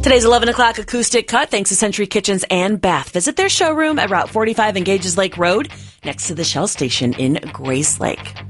Today's 11 o'clock acoustic cut thanks to Century Kitchens and Bath. Visit their showroom at Route 45 and Gages Lake Road next to the Shell Station in Grace Lake.